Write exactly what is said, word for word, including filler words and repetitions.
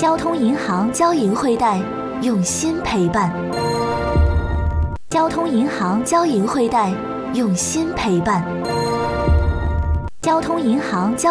交通银行交银汇贷，用心陪伴。交通银行交银汇贷，用心陪伴。交通银行交